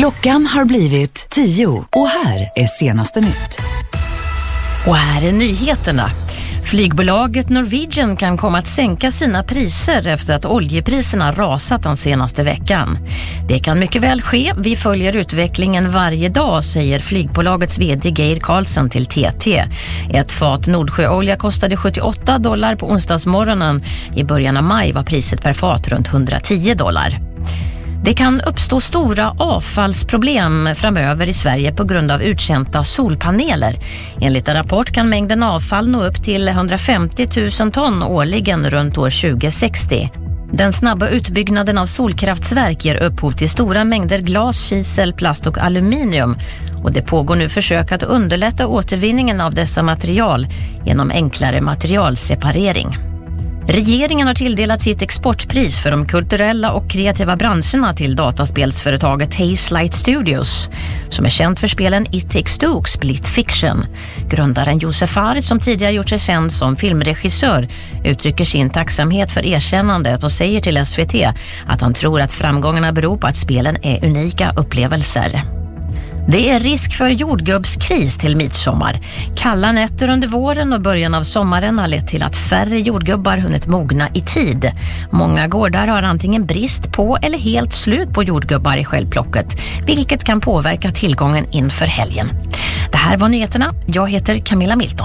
Klockan har blivit 10 och här är senaste nytt. Och här är nyheterna. Flygbolaget Norwegian kan komma att sänka sina priser efter att oljepriserna rasat den senaste veckan. Det kan mycket väl ske. Vi följer utvecklingen varje dag, säger flygbolagets vd Geir Karlsson till TT. Ett fat Nordsjöolja kostade $78 på onsdagsmorgonen. I början av maj var priset per fat runt $110. Det kan uppstå stora avfallsproblem framöver i Sverige på grund av uttjänta solpaneler. Enligt en rapport kan mängden avfall nå upp till 150 000 ton årligen runt år 2060. Den snabba utbyggnaden av solkraftsverk ger upphov till stora mängder glas, kisel, plast och aluminium. Och det pågår nu försök att underlätta återvinningen av dessa material genom enklare materialseparering. Regeringen har tilldelat sitt exportpris för de kulturella och kreativa branscherna till dataspelsföretaget Hazelight Studios, som är känt för spelen It Takes Two och Split Fiction. Grundaren Josef Fares, som tidigare gjort sig känd som filmregissör, uttrycker sin tacksamhet för erkännandet och säger till SVT att han tror att framgångarna beror på att spelen är unika upplevelser. Det är risk för jordgubbskris till midsommar. Kalla nätter under våren och början av sommaren har lett till att färre jordgubbar hunnit mogna i tid. Många gårdar har antingen brist på eller helt slut på jordgubbar i självplocket, vilket kan påverka tillgången inför helgen. Det här var nyheterna. Jag heter Camilla Milton.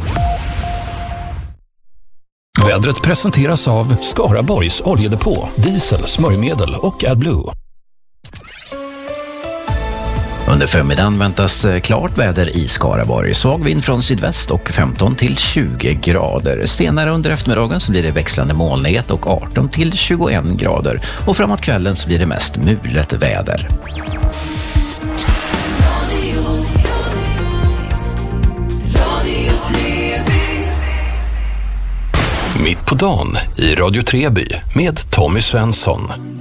Vädret presenteras av Skaraborgs oljedepå, diesel, smörjmedel och AdBlue. Under förmiddagen väntas klart väder i Skaraborg. Svag vind från sydväst och 15 till 20 grader. Senare under eftermiddagen så blir det växlande molnighet och 18 till 21 grader. Och framåt kvällen så blir det mest mulet väder. Mitt på dagen i Radio Treby med Tommy Svensson.